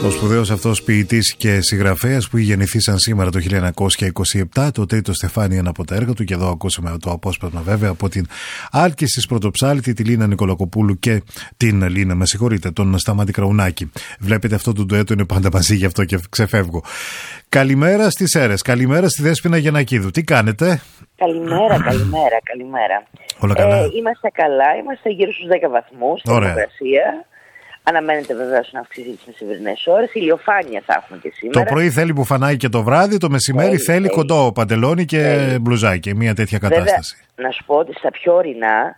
Ο σπουδαίος αυτός ποιητής και συγγραφέας που γεννηθήσαν σήμερα το 1927, το τρίτο στεφάνι, ένα από τα έργα του, και εδώ ακούσαμε το απόσπασμα βέβαια από την Άλκησης Πρωτοψάλτη, τη Λίνα Νικολακοπούλου και την Λίνα, τον Σταμάτη Κραουνάκη. Βλέπετε, αυτό το ντουέτο είναι πάντα μαζί, γι' αυτό και ξεφεύγω. Καλημέρα στις Σέρρες, καλημέρα στη Δέσποινα Γιαννακίδου. Τι κάνετε? Καλημέρα. Όλα καλά? Είμαστε καλά, είμαστε γύρω στους 10 βαθμούς στην θερμοκρασία. Αναμένεται βεβαίως να αυξηθεί τις μεσημερινές ώρες. Ηλιοφάνεια θα έχουμε και σήμερα. Το πρωί θέλει μπουφανάκι και το βράδυ, το μεσημέρι θέλει κοντό παντελόνι και μπλουζάκι. Μια τέτοια κατάσταση. Βέβαια, να σου πω ότι στα πιο ορεινά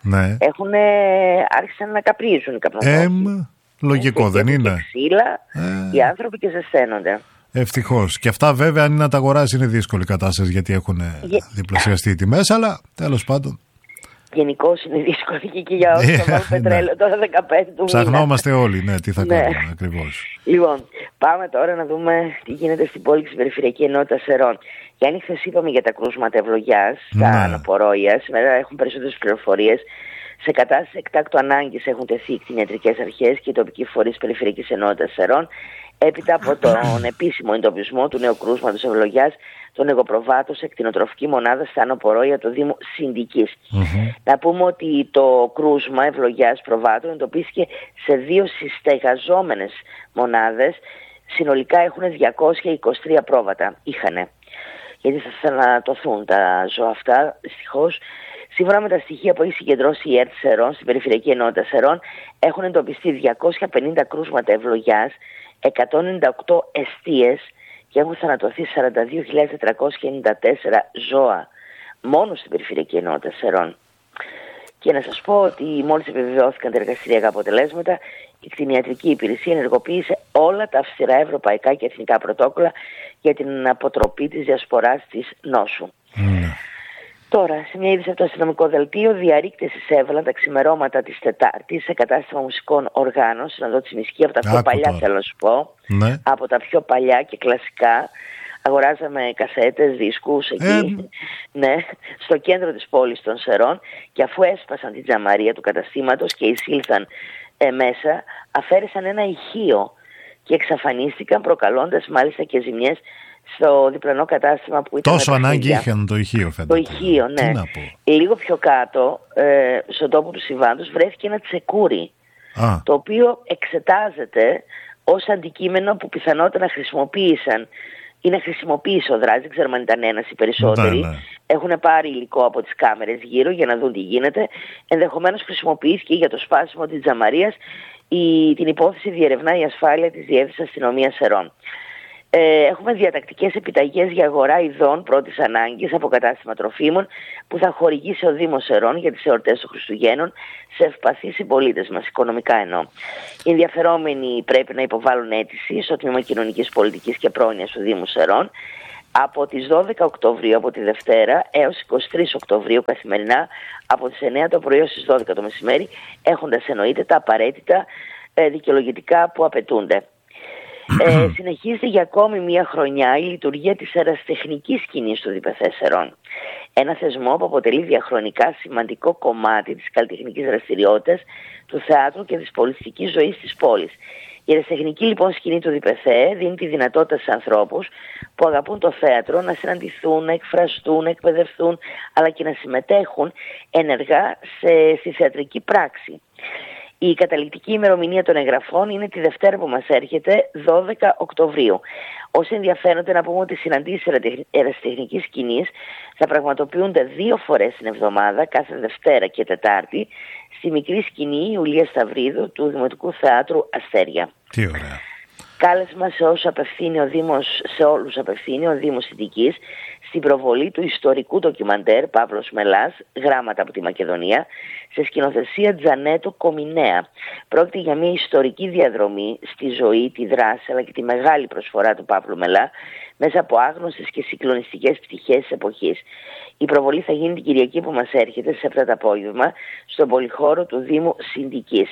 άρχισαν να καπνίζουν οι καπνοδόχοι. Λογικό δεν είναι? Και ξύλα, οι άνθρωποι και ζεσταίνονται. Ευτυχώς. Και αυτά βέβαια, αν είναι να τα αγοράσει, είναι δύσκολη κατάσταση, γιατί έχουν διπλασιαστεί οι τιμές, αλλά τέλος πάντων. Γενικώς είναι δύσκολη και για όσους θα βάλουν πετρέλαιο τώρα 15 του μήνα. Ψαχνόμαστε όλοι, τι θα κάνουμε ακριβώς. Λοιπόν, πάμε τώρα να δούμε τι γίνεται στην πόλη και στην Περιφερειακή Ενότητα Σερών. Και αν χθες είπαμε για τα κρούσματα ευλογιάς, τα αναπορόια, σήμερα έχουν περισσότερες πληροφορίες. Σε κατάσταση εκτάκτου ανάγκης έχουν τεθεί οι κτηνιατρικές αρχές και οι τοπικοί φορείς Περιφερειακής Ενότητας Σερών, έπειτα από τον επίσημο εντοπισμό του νέου κρούσματος ευλογιάς των εγωπροβάτων σε κτηνοτροφική μονάδα στα ανωπορόια του Δήμου Συντικής. Να πούμε ότι το κρούσμα ευλογιάς προβάτων εντοπίστηκε σε 2 συστεγαζόμενες μονάδες. Συνολικά έχουν 223 πρόβατα. Γιατί θα θανατωθούν τα ζώα αυτά, δυστυχώς. Σύμφωνα με τα στοιχεία που έχει συγκεντρώσει η ΕΡΤ Σερών στην Περιφερειακή Ενότητα Σερών, έχουν εντοπιστεί 250 κρούσματα ευλογιάς, 198 εστίες και έχουν θανατωθεί 42.494 ζώα μόνο στην Περιφερειακή Ενότητα Σερών. Και να σας πω ότι μόλις επιβεβαιώθηκαν τα εργαστηριακά αποτελέσματα, η κτηνιατρική υπηρεσία ενεργοποίησε όλα τα αυστηρά ευρωπαϊκά και εθνικά πρωτόκολλα για την αποτροπή της διασποράς της νόσου. Τώρα, σε μια είδηση από το αστυνομικό δελτίο, διαρρήκτες εισέβαλαν τα ξημερώματα της Τετάρτης σε κατάστημα μουσικών οργάνων, στην οδό της Μισκή, από τα πιο παλιά θέλω να σου πω, από τα πιο παλιά και κλασικά. Αγοράζαμε κασέτες, δίσκους εκεί, στο κέντρο της πόλης των Σερών, και αφού έσπασαν την τζαμαρία του καταστήματος και εισήλθαν μέσα, αφαίρεσαν ένα ηχείο και εξαφανίστηκαν, προκαλώντας μάλιστα και ζημιές στο διπλανό κατάστημα που ήταν. Τόσο ανάγκη είχαν το ηχείο, φαίνεται. Το ηχείο, ναι. Λίγο πιο κάτω, στον τόπο του συμβάντος, βρέθηκε ένα τσεκούρι, το οποίο εξετάζεται ως αντικείμενο που πιθανότατα να χρησιμοποίησαν ή να χρησιμοποίησε ο δράστης. Δεν ξέρουμε αν ήταν ένας ή περισσότεροι. Έχουν πάρει υλικό από τις κάμερες γύρω για να δουν τι γίνεται. Ενδεχομένως χρησιμοποιήθηκε για το σπάσιμο της τζαμαρίας. Την υπόθεση διερευνά η ασφάλεια της Διεύθυνσης Αστυνομίας Σερών. Έχουμε διατακτικές επιταγές για αγορά ειδών πρώτης ανάγκης από κατάστημα τροφίμων που θα χορηγήσει ο Δήμος Σερών για τις εορτές των Χριστουγέννων σε ευπαθείς συμπολίτες μας, οικονομικά εννοώ. Οι ενδιαφερόμενοι πρέπει να υποβάλουν αίτηση στο Τμήμα Κοινωνικής Πολιτικής και Πρόνοιας του Δήμου Σερών από τις 12 Οκτωβρίου, από τη Δευτέρα, έως 23 Οκτωβρίου καθημερινά, από τις 9 το πρωί ως τις 12 το μεσημέρι, έχοντας εννοείται τα απαραίτητα δικαιολογητικά που απαιτούνται. Συνεχίζεται για ακόμη μία χρονιά η λειτουργία της ερασιτεχνικής σκηνής του ΔΠΘ Σερών. Ένα θεσμό που αποτελεί διαχρονικά σημαντικό κομμάτι της καλλιτεχνικής δραστηριότητας, του θεάτρου και της πολιτιστικής ζωής της πόλης. Η ερασιτεχνική λοιπόν σκηνή του ΔΠΘ δίνει τη δυνατότητα στους ανθρώπους που αγαπούν το θέατρο να συναντηθούν, να εκφραστούν, να εκπαιδευτούν, αλλά και να συμμετέχουν ενεργά στη θεατρική πράξη. Η καταληκτική ημερομηνία των εγγραφών είναι τη Δευτέρα που μας έρχεται, 12 Οκτωβρίου. Όσοι ενδιαφέρονται, να πούμε ότι οι συναντήσεις ερασιτεχνικής σκηνής θα πραγματοποιούνται 2 φορές την εβδομάδα, κάθε Δευτέρα και Τετάρτη, στη μικρή σκηνή Ιουλία Σταυρίδου του Δημοτικού Θεάτρου Αστέρια. Τι ωραία. Κάλεσμα σε όσους απευθύνει ο Δήμος, σε όλους απευθύνει ο Δήμος Συντικής, στην προβολή του ιστορικού ντοκιμαντέρ Παύλος Μελάς, γράμματα από τη Μακεδονία, σε σκηνοθεσία Τζανέτο Κομινέα. Πρόκειται για μια ιστορική διαδρομή στη ζωή, τη δράση αλλά και τη μεγάλη προσφορά του Παύλου Μελά μέσα από άγνωστες και συγκλονιστικές πτυχές της εποχής. Η προβολή θα γίνει την Κυριακή που μας έρχεται στις 7 το απόγευμα στον πολυχώρο του Δήμου Συντικής.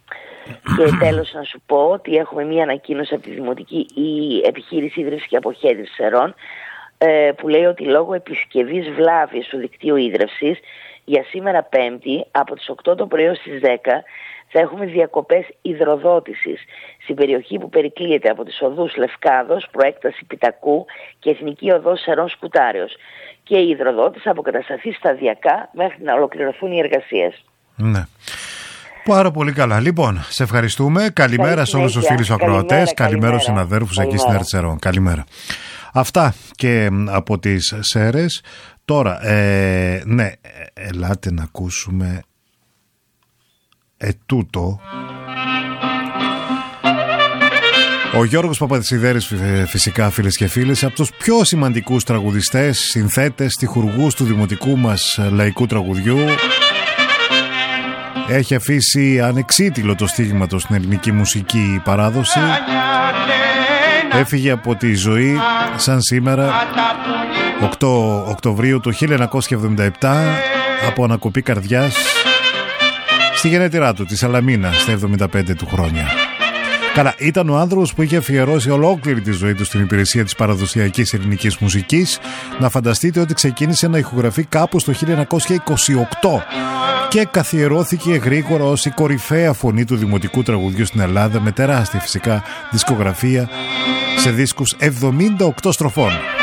Και τέλος να σου πω ότι έχουμε μία ανακοίνωση από τη Δημοτική Επιχείρηση Ίδρυυσης και Αποχέτευσης Σερών, που λέει ότι λόγω επισκευής βλάβης του δικτύου ίδρευσης για σήμερα Πέμπτη από τις 8 το πρωί ως τις 10 θα έχουμε διακοπές υδροδότησης στην περιοχή που περικλείεται από τις οδούς Λευκάδος, προέκταση Πιτακού και Εθνική Οδός Σερών Σκουτάριος. Και η υδροδότηση θα αποκατασταθεί σταδιακά μέχρι να ολοκληρωθούν οι εργασίες. Ναι. Πάρα πολύ καλά. Λοιπόν, σε ευχαριστούμε. Καλημέρα σε όλους τους φίλους ακροατές. Καλημέρα στους συναδέρφους εκεί στην ΕΡΤ Σερών. Καλημέρα. Αυτά και από τις Σέρρες. Τώρα, ναι, ελάτε να ακούσουμε τούτο. Ο Γιώργος Παπαδησιδέρης, φυσικά φίλες και φίλες, από τους πιο σημαντικούς τραγουδιστές, συνθέτες, στιχουργούς του δημοτικού μας λαϊκού τραγουδιού. Έχει αφήσει ανεξίτηλο το στίγμα του στην ελληνική μουσική παράδοση. Έφυγε από τη ζωή σαν σήμερα 8 Οκτωβρίου του 1977 από ανακοπή καρδιάς στη γενέτειρά του, τη Σαλαμίνα, στα 75 του χρόνια. Καλά, ήταν ο άνθρωπος που είχε αφιερώσει ολόκληρη τη ζωή του στην υπηρεσία της παραδοσιακής ελληνικής μουσικής. Να φανταστείτε ότι ξεκίνησε να ηχογραφεί κάπου στο 1928 και καθιερώθηκε γρήγορα ως η κορυφαία φωνή του δημοτικού τραγουδιού στην Ελλάδα, με τεράστια φυσικά δισκογραφία σε δίσκους 78 στροφών.